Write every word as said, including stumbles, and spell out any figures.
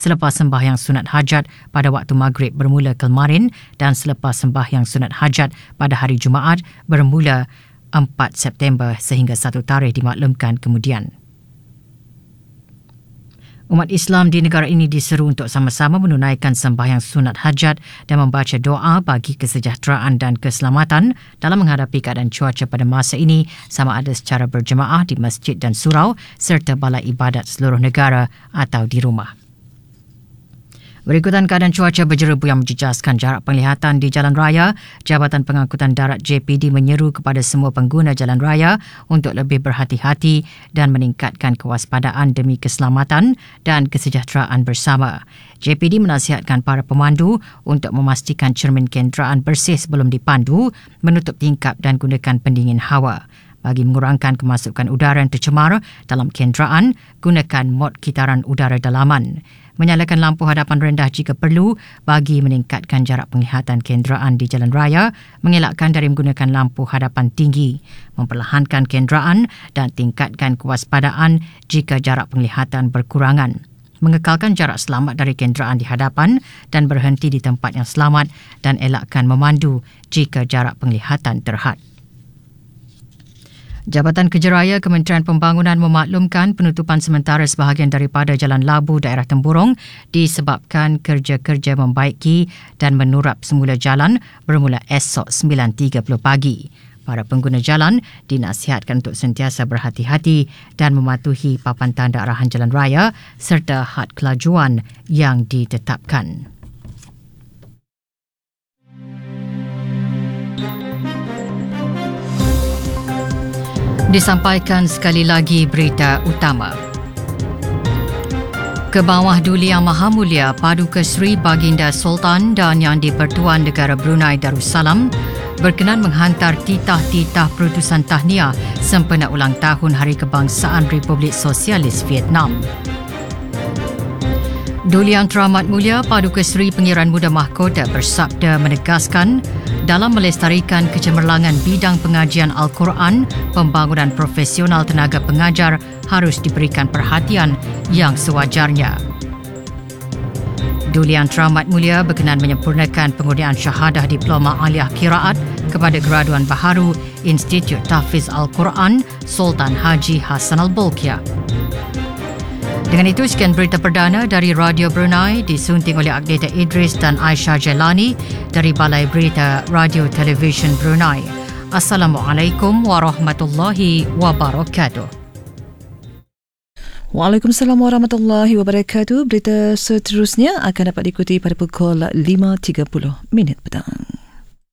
selepas sembahyang sunat hajat pada waktu maghrib bermula kemarin dan selepas sembahyang sunat hajat pada hari Jumaat bermula empat September sehingga satu tarikh dimaklumkan kemudian. Umat Islam di negara ini diseru untuk sama-sama menunaikan sembahyang sunat hajat dan membaca doa bagi kesejahteraan dan keselamatan dalam menghadapi keadaan cuaca pada masa ini sama ada secara berjemaah di masjid dan surau serta balai ibadat seluruh negara atau di rumah. Berikutan keadaan cuaca berjerebu yang menjejaskan jarak penglihatan di jalan raya, Jabatan Pengangkutan Darat J P D menyeru kepada semua pengguna jalan raya untuk lebih berhati-hati dan meningkatkan kewaspadaan demi keselamatan dan kesejahteraan bersama. J P D menasihatkan para pemandu untuk memastikan cermin kenderaan bersih sebelum dipandu, menutup tingkap dan gunakan pendingin hawa. Bagi mengurangkan kemasukan udara yang tercemar dalam kenderaan, gunakan mod kitaran udara dalaman. Menyalakan lampu hadapan rendah jika perlu bagi meningkatkan jarak penglihatan kenderaan di jalan raya, mengelakkan dari menggunakan lampu hadapan tinggi, memperlahankan kenderaan dan tingkatkan kewaspadaan jika jarak penglihatan berkurangan. Mengekalkan jarak selamat dari kenderaan di hadapan dan berhenti di tempat yang selamat dan elakkan memandu jika jarak penglihatan terhad. Jabatan Kejaraya Kementerian Pembangunan memaklumkan penutupan sementara sebahagian daripada Jalan Labu daerah Temburong disebabkan kerja-kerja membaiki dan menurap semula jalan bermula esok sembilan tiga puluh pagi. Para pengguna jalan dinasihatkan untuk sentiasa berhati-hati dan mematuhi papan tanda arahan jalan raya serta had kelajuan yang ditetapkan. Disampaikan sekali lagi berita utama. Kebawah Duli Yang Maha Mulia Paduka Seri Baginda Sultan dan Yang di-Pertuan Negara Brunei Darussalam berkenan menghantar titah-titah perutusan tahniah sempena ulang tahun Hari Kebangsaan Republik Sosialis Vietnam. Duli Yang Teramat Mulia Paduka Seri Pengiran Muda Mahkota bersabda menegaskan dalam melestarikan kecemerlangan bidang pengajian Al-Quran, pembangunan profesional tenaga pengajar harus diberikan perhatian yang sewajarnya. Duli Yang Teramat Mulia berkenan menyempurnakan pengurnian syahadah Diploma Aliyah Qiraat kepada graduan baharu Institut Tahfiz Al-Quran Sultan Haji Hassan Al-Bolkiah. Dengan itu, sekian berita perdana dari Radio Brunei disunting oleh Agdeta Idris dan Aisyah Jelani dari Balai Berita Radio Television Brunei. Assalamualaikum warahmatullahi wabarakatuh. Waalaikumsalam warahmatullahi wabarakatuh. Berita seterusnya akan dapat diikuti pada pukul lima tiga puluh minit petang.